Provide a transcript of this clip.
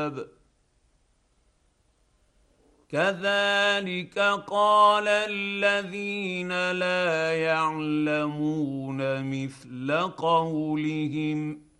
الكتاب كذلك قال الذين لا يعلمون مثل قولهم